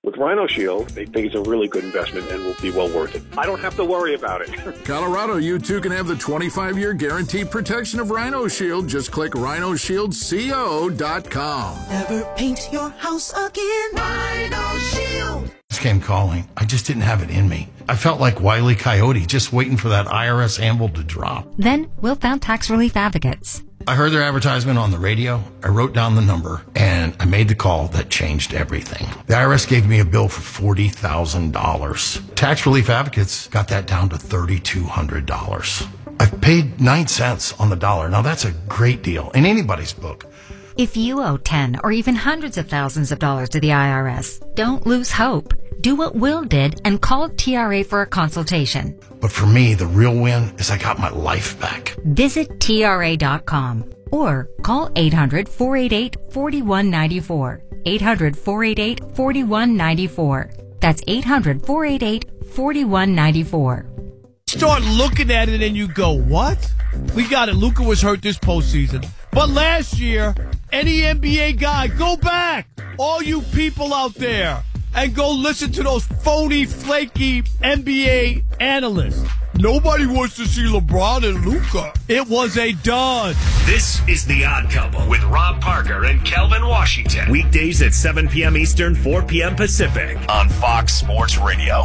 With Rhino Shield, they think it's a really good investment and will be well worth it. I don't have to worry about it. Colorado, you too can have the 25-year guaranteed protection of Rhino Shield. Just click rhinoshieldco.com. Never paint your house again. Rhino Shield. This came calling. I just didn't have it in me. I felt like Wile E. Coyote, just waiting for that IRS anvil to drop. Then Will found Tax Relief Advocates. I heard their advertisement on the radio. I wrote down the number, and I made the call that changed everything. The IRS gave me a bill for $40,000. Tax Relief Advocates got that down to $3,200. I've paid 9 cents on the dollar. Now, that's a great deal in anybody's book. If you owe 10 or even hundreds of thousands of dollars to the IRS, don't lose hope. Do what Will did and call TRA for a consultation. But for me, the real win is I got my life back. Visit TRA.com or call 800-488-4194. 800-488-4194. That's 800-488-4194. Start looking at it and you go, what? We got it. Luka was hurt this postseason. But last year, any NBA guy, go back, all you people out there, and go listen to those phony, flaky NBA analysts. Nobody wants to see LeBron and Luka. It was a dud. This is The Odd Couple with Rob Parker and Kelvin Washington. Weekdays at 7 p.m. Eastern, 4 p.m. Pacific on Fox Sports Radio.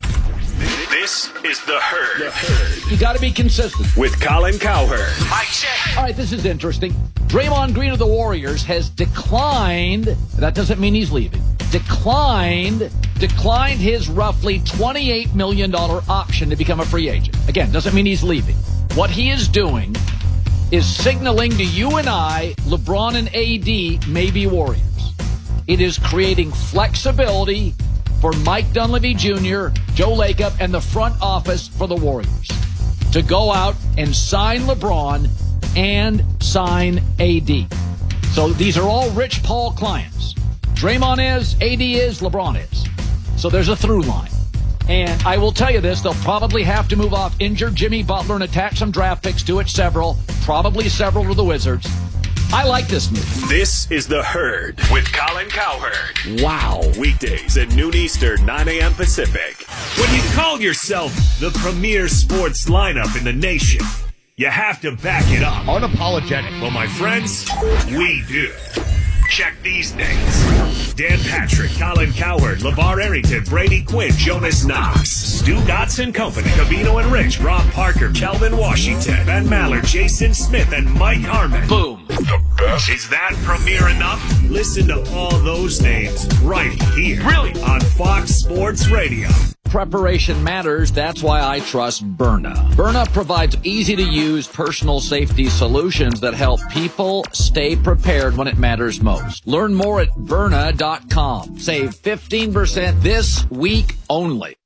This is The Herd. You got to be consistent. With Colin Cowherd. Mic check. All right, this is interesting. Draymond Green of the Warriors has declined. That doesn't mean he's leaving. Declined his roughly $28 million option to become a free agent. Again, doesn't mean he's leaving. What he is doing is signaling to you and I, LeBron and AD may be Warriors. It is creating flexibility for Mike Dunleavy Jr., Joe Lacob, and the front office for the Warriors to go out and sign LeBron and sign AD. So these are all Rich Paul clients. Draymond is, AD is, LeBron is. So there's a through line. And I will tell you this, they'll probably have to move off injured Jimmy Butler and attach some draft picks to it, probably several to the Wizards. I like this move. This is The Herd with Colin Cowherd. Wow. Weekdays at noon Eastern, 9 a.m. Pacific. When you call yourself the premier sports lineup in the nation, you have to back it up. Unapologetic. Well, my friends, we do. Check these names. Dan Patrick, Colin Cowherd, LeVar Arrington, Brady Quinn, Jonas Knox, Stu Dotson Company, Covino and Rich, Rob Parker, Kelvin Washington, Ben Maller, Jason Smith, and Mike Harmon. Boom. The best. Is that premier enough? Listen to all those names right here. Really? On Fox Sports Radio. Preparation matters. That's why I trust Byrna. Byrna provides easy-to-use personal safety solutions that help people stay prepared when it matters most. Learn more at Byrna.com. Save 15% this week only.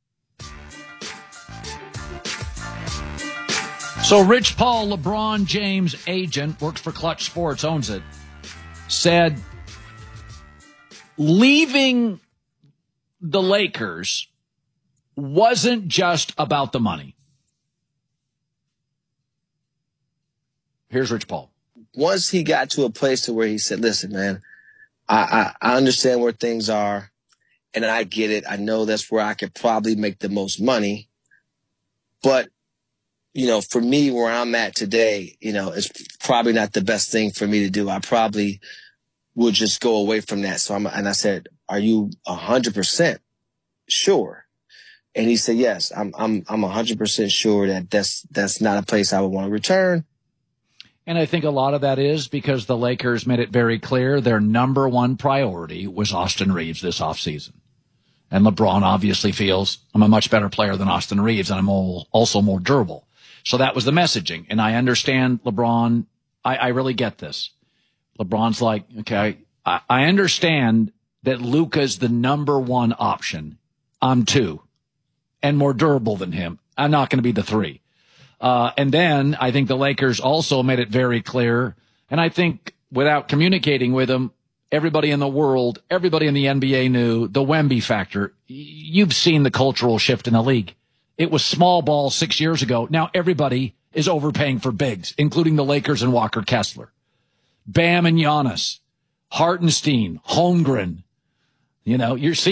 So Rich Paul, LeBron James' agent, works for Clutch Sports, owns it, said leaving the Lakers wasn't just about the money. Here's Rich Paul. Once he got to a place to where he said, listen, man, I understand where things are and I get it. I know that's where I could probably make the most money. But, you know, for me, where I'm at today, you know, it's probably not the best thing for me to do. I probably would just go away from that. So and I said, are you 100% sure? And he said, yes, I'm 100% sure that that's not a place I would want to return. And I think a lot of that is because the Lakers made it very clear their number one priority was Austin Reeves this offseason. And LeBron obviously feels I'm a much better player than Austin Reeves, and I'm also more durable. So that was the messaging. And I understand LeBron. I really get this. LeBron's like, okay, I understand that Luka's the number one option. I'm two. And more durable than him. I'm not going to be the three. And then I think the Lakers also made it very clear, and I think without communicating with him, everybody in the world, everybody in the NBA knew the Wemby factor. You've seen the cultural shift in the league. It was small ball 6 years ago. Now everybody is overpaying for bigs, including the Lakers and Walker Kessler. Bam and Giannis, Hartenstein, Holmgren. You know, you're seeing